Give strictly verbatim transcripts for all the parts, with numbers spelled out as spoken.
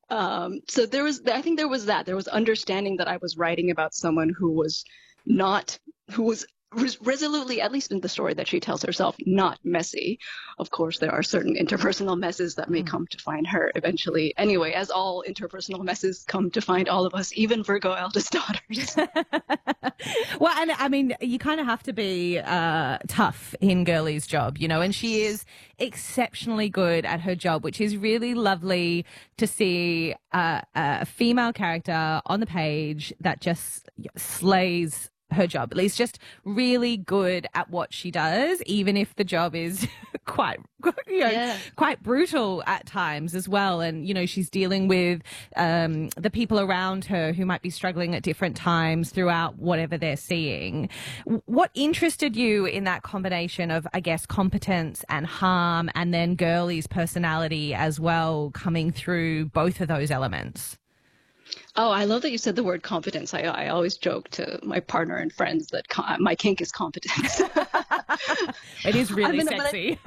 Um, so there was, I think there was that. There was understanding that I was writing about someone who was not, who was res- resolutely, at least in the story that she tells herself, not messy. Of course, there are certain interpersonal messes that may Mm. come to find her eventually. Anyway, as all interpersonal messes come to find all of us, even Virgo eldest daughters. Well, and I mean, you kind of have to be uh, tough in Girlie's job, you know, and she is exceptionally good at her job, which is really lovely to see uh, a female character on the page that just slays her job. At least just really good at what she does, even if the job is quite, you know, Yeah. quite brutal at times as well. And, you know, she's dealing with um, the people around her who might be struggling at different times throughout whatever they're seeing. What interested you in that combination of, I guess, competence and harm, and then Girlie's personality as well coming through both of those elements? Oh, I love that you said the word competence. I, I always joke to my partner and friends that co- my kink is competence. It is really I mean, but I- sexy.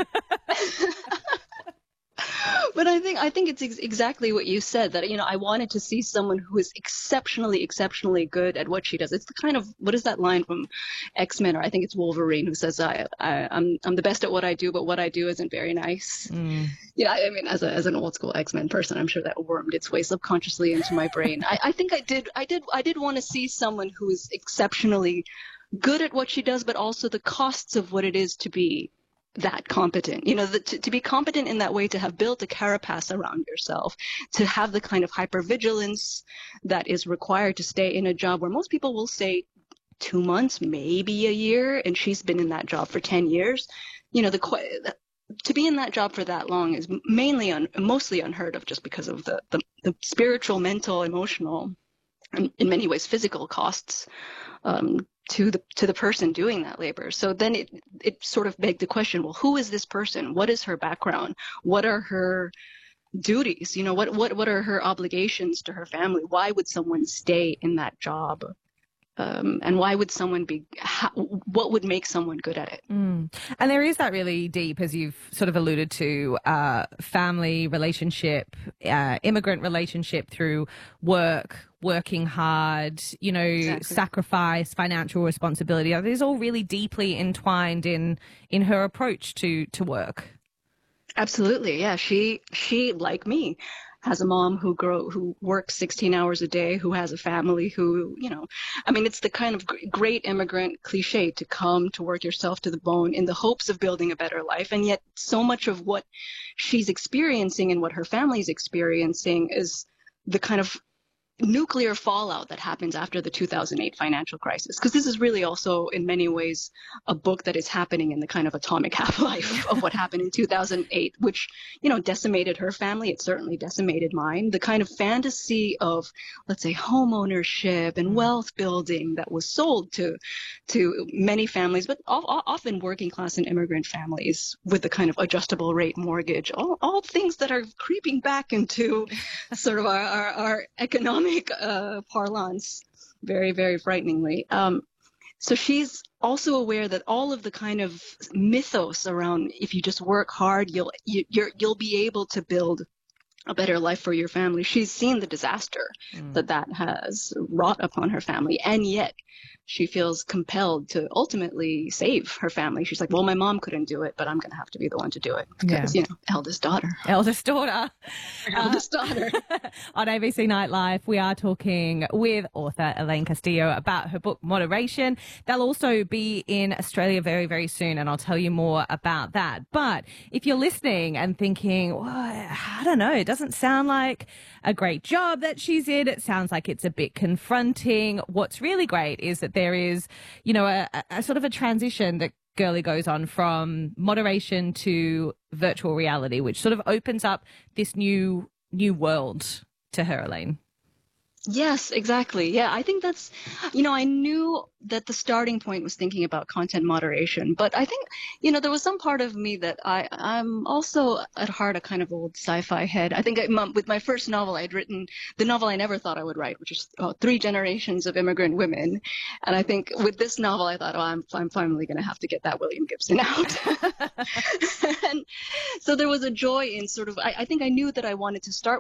But I think I think it's ex- exactly what you said, that, you know, I wanted to see someone who is exceptionally, exceptionally good at what she does. It's the kind of, what is that line from X-Men, or I think it's Wolverine, who says, I, I I'm I'm the best at what I do, but what I do isn't very nice. Mm. Yeah, I mean, as a as an old school X-Men person, I'm sure that wormed its way subconsciously into my brain. I, I think I did I did I did want to see someone who is exceptionally good at what she does, but also the costs of what it is to be that competent. You know, the, to, to be competent in that way, to have built a carapace around yourself, to have the kind of hypervigilance that is required to stay in a job where most people will say two months, maybe a year, and she's been in that job for ten years. You know, the qu- to be in that job for that long is mainly un, mostly unheard of, just because of the, the, the spiritual, mental, emotional, and in many ways physical costs um, to the to the person doing that labor. So then it it sort of begged the question, well, who is this person? What is her background? What are her duties? You know, what what what are her obligations to her family? Why would someone stay in that job? Um, and why would someone be, how, what would make someone good at it? Mm. And there is that really deep, as you've sort of alluded to, uh, family relationship, uh, immigrant relationship through work, working hard, you know, Exactly. sacrifice, financial responsibility. It is all really deeply entwined in, in her approach to, to work. Absolutely. Yeah. She, she, like me, has a mom who grow, who works sixteen hours a day, who has a family, who, you know, I mean, it's the kind of great immigrant cliche to come to work yourself to the bone in the hopes of building a better life. And yet so much of what she's experiencing and what her family's experiencing is the kind of nuclear fallout that happens after the two thousand eight financial crisis. Because this is really also, in many ways, a book that is happening in the kind of atomic half-life of what happened in two thousand eight, which, you know, decimated her family. It certainly decimated mine. The kind of fantasy of, let's say, home ownership and wealth building that was sold to to many families, but all, often working class and immigrant families, with the kind of adjustable rate mortgage, all, all things that are creeping back into sort of our, our, our economic Uh, parlance, very, very frighteningly. Um, so she's also aware that all of the kind of mythos around, if you just work hard, you'll you, you're, you'll be able to build a better life for your family. She's seen the disaster Mm. that that has wrought upon her family, and yet she feels compelled to ultimately save her family. She's like, well, my mom couldn't do it, but I'm going to have to be the one to do it because, Yeah. you know, eldest daughter. Eldest daughter. Eldest daughter. On A B C Nightlife, we are talking with author Elaine Castillo about her book, Moderation. They'll also be in Australia very, very soon, and I'll tell you more about that. But if you're listening and thinking, well, I don't know, it doesn't sound like a great job that she's in. It sounds like it's a bit confronting. What's really great is that there is, you know, a, a sort of a transition that Girlie goes on from moderation to virtual reality, which sort of opens up this new new world to her, Elaine. Yes, exactly. Yeah, I think that's, you know, I knew that the starting point was thinking about content moderation, but I think, you know, there was some part of me that I, I'm also at heart a kind of old sci-fi head. I think I, my, with my first novel, I'd written the novel I never thought I would write, which is uh, Three Generations of Immigrant Women. And I think with this novel, I thought, oh, I'm, I'm finally going to have to get that William Gibson out. And so there was a joy in sort of, I, I think I knew that I wanted to start